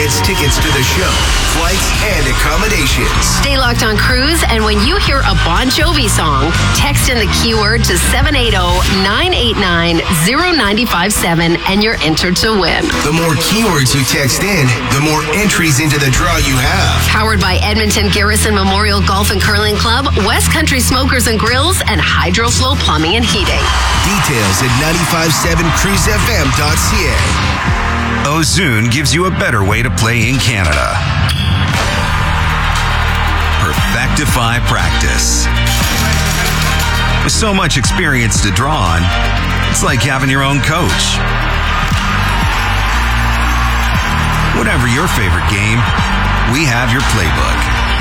gets tickets to the show, flights, and accommodations. Stay locked on Cruise, and when you hear a Bon Jovi song, text in the keyword to 780-989-0957 and you're entered to win. The more keywords you text in, the more entries into the draw you have. Powered by Edmonton Garrison Memorial Golf and Curling Club, West Country Smokers and Grills, and Hydroflow Plumbing and Heating. Details at 957cruisefm.ca. Ozune gives you a better way to play in Canada. Perfectify practice. With so much experience to draw on, it's like having your own coach. Whatever your favorite game, we have your playbook.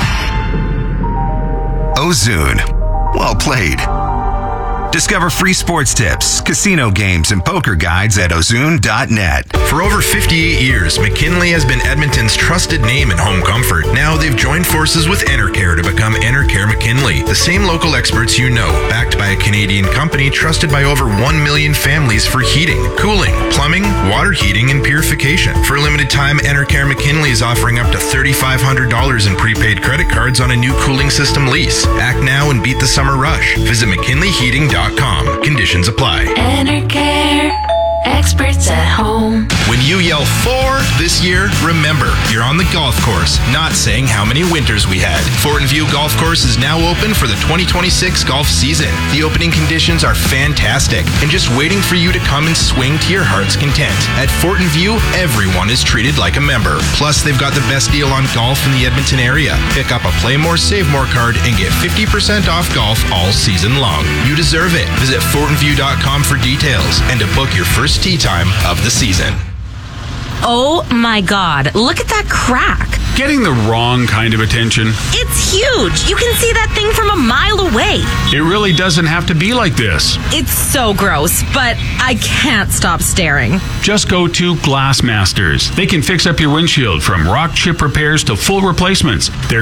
Ozune. Well played. Discover free sports tips, casino games, and poker guides at ozune.net. For over 58 years, McKinley has been Edmonton's trusted name in home comfort. Now they've joined forces with Enercare to become Enercare McKinley. The same local experts you know, backed by a Canadian company trusted by over 1 million families for heating, cooling, plumbing, water heating, and purification. For a limited time, Enercare McKinley is offering up to $3,500 in prepaid credit cards on a new cooling system lease. Act now and beat the summer rush. Visit McKinleyHeating.com. Conditions apply. Enercare. Experts at home. When you yell 4 this year, remember, you're on the golf course, not saying how many winters we had. Fortin View Golf Course is now open for the 2026 golf season. The opening conditions are fantastic and just waiting for you to come and swing to your heart's content. At Fortin View, everyone is treated like a member. Plus, they've got the best deal on golf in the Edmonton area. Pick up a Play More, Save More card and get 50% off golf all season long. You deserve it. Visit FortinView.com for details and to book your first tee time of the season. Oh my God, look at that crack. Getting the wrong kind of attention. It's huge. You can see that thing from a mile away. It really doesn't have to be like this. It's so gross, but I can't stop staring. Just go to Glassmasters. They can fix up your windshield from rock chip repairs to full replacements. They're